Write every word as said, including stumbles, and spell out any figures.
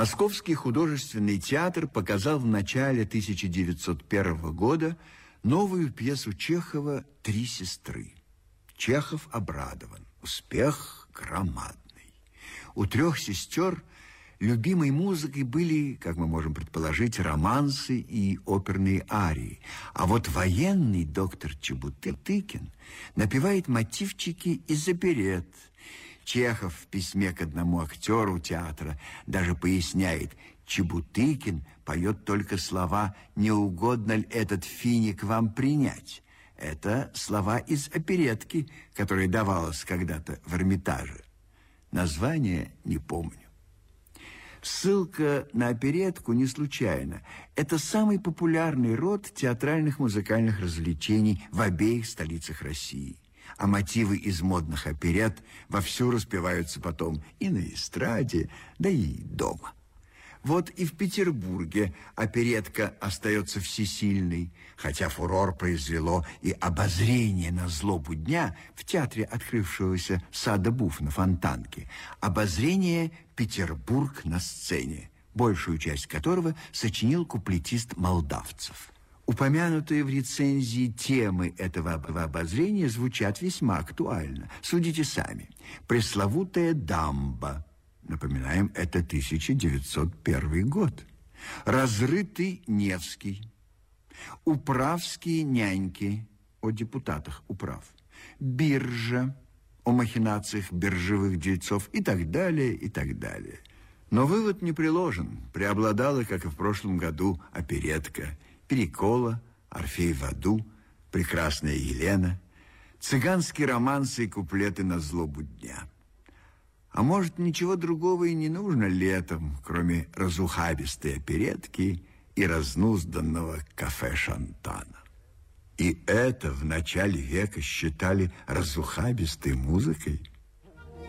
Московский художественный театр показал в начале тысяча девятьсот первого года новую пьесу Чехова «Три сестры». Чехов обрадован. Успех громадный. У трех сестер любимой музыкой были, как мы можем предположить, романсы и оперные арии. А вот военный доктор Чебутыкин напевает мотивчики из оперет. Чехов в письме к одному актеру театра даже поясняет: Чебутыкин поет только слова «Не угодно ли этот финик вам принять?». Это слова из оперетки, которая давалась когда-то в Эрмитаже. Название не помню. Ссылка на оперетку не случайна. Это самый популярный род театральных музыкальных развлечений в обеих столицах России. А мотивы из модных оперет вовсю распеваются потом и на эстраде, да и дома. Вот и в Петербурге оперетка остается всесильной, хотя фурор произвело и обозрение на злобу дня в театре открывшегося сада Буф на Фонтанке. Обозрение «Петербург на сцене», большую часть которого сочинил куплетист Молдавцев. Упомянутые в рецензии темы этого обозрения звучат весьма актуально. Судите сами. Пресловутая дамба. Напоминаем, это тысяча девятьсот первый год. Разрытый Невский. Управские няньки. О депутатах управ. Биржа. О махинациях биржевых дельцов и так далее, и так далее. Но вывод не приложен. Преобладала, как и в прошлом году, оперетка. Перекола, Орфей в аду, Прекрасная Елена, цыганские романсы и куплеты на злобу дня. А может, ничего другого и не нужно летом, кроме разухабистой оперетки и разнузданного кафе Шантана. И это в начале века считали разухабистой музыкой.